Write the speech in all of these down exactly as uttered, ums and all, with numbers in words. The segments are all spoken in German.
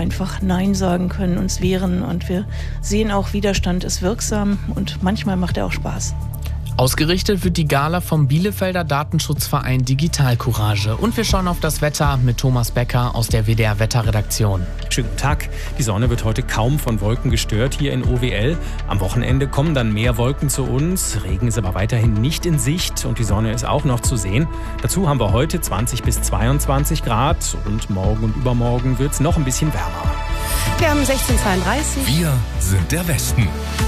einfach Nein sagen können, uns wehren. Und wir sehen auch, Widerstand ist wirksam und manchmal macht er auch Spaß. Ausgerichtet wird die Gala vom Bielefelder Datenschutzverein Digital Courage. Und wir schauen auf das Wetter mit Thomas Becker aus der W D R-Wetterredaktion. Schönen guten Tag. Die Sonne wird heute kaum von Wolken gestört hier in O W L. Am Wochenende kommen dann mehr Wolken zu uns. Regen ist aber weiterhin nicht in Sicht und die Sonne ist auch noch zu sehen. Dazu haben wir heute zwanzig bis zweiundzwanzig Grad und morgen und übermorgen wird es noch ein bisschen wärmer. Wir haben sechzehn Uhr zweiunddreißig. Wir sind der Westen.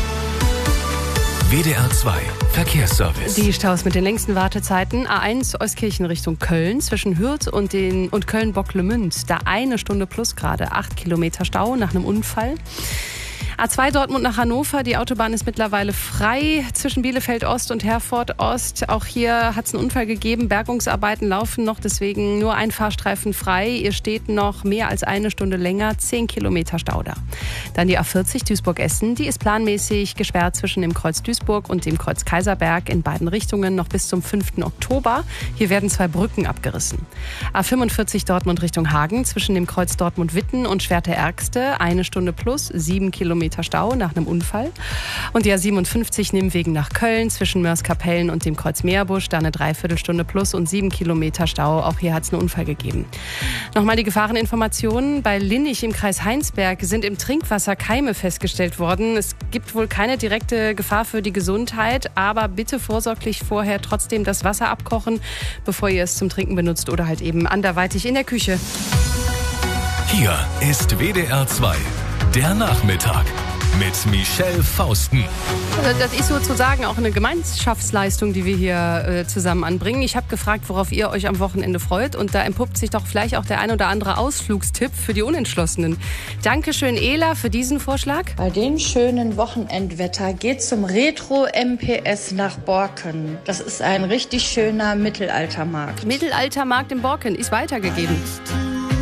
W D R zwei Verkehrsservice. Die Staus mit den längsten Wartezeiten. A eins Euskirchen Richtung Köln zwischen Hürth und, den, und Köln-Bocklemünd. Da eine Stunde plus gerade. Acht Kilometer Stau nach einem Unfall. A zwei Dortmund nach Hannover. Die Autobahn ist mittlerweile frei zwischen Bielefeld Ost und Herford Ost. Auch hier hat es einen Unfall gegeben. Bergungsarbeiten laufen noch, deswegen nur ein Fahrstreifen frei. Ihr steht noch mehr als eine Stunde länger. Zehn Kilometer Stau da. Dann die A vierzig Duisburg-Essen. Die ist planmäßig gesperrt zwischen dem Kreuz Duisburg und dem Kreuz Kaiserberg in beiden Richtungen noch bis zum fünften Oktober. Hier werden zwei Brücken abgerissen. A fünfundvierzig Dortmund Richtung Hagen zwischen dem Kreuz Dortmund-Witten und Schwerte-Ergste. Eine Stunde plus, sieben Kilometer Stau nach einem Unfall. Und die A siebenundfünfzig Nimwegen nach Köln zwischen Mörs-Kapellen und dem Kreuz Meerbusch. Da eine Dreiviertelstunde plus und sieben Kilometer Stau. Auch hier hat es einen Unfall gegeben. Nochmal die Gefahreninformationen. Bei Linnich im Kreis Heinsberg sind im Trinkwasser Keime festgestellt worden. Es gibt wohl keine direkte Gefahr für die Gesundheit, aber bitte vorsorglich vorher trotzdem das Wasser abkochen, bevor ihr es zum Trinken benutzt oder halt eben anderweitig in der Küche. Hier ist W D R zwei. Der Nachmittag mit Michelle Fausten. Das ist sozusagen auch eine Gemeinschaftsleistung, die wir hier äh, zusammen anbringen. Ich habe gefragt, worauf ihr euch am Wochenende freut. Und da entpuppt sich doch vielleicht auch der ein oder andere Ausflugstipp für die Unentschlossenen. Dankeschön, Ela, für diesen Vorschlag. Bei dem schönen Wochenendwetter geht zum Retro-M P S nach Borken. Das ist ein richtig schöner Mittelaltermarkt. Mittelaltermarkt in Borken ist weitergegeben.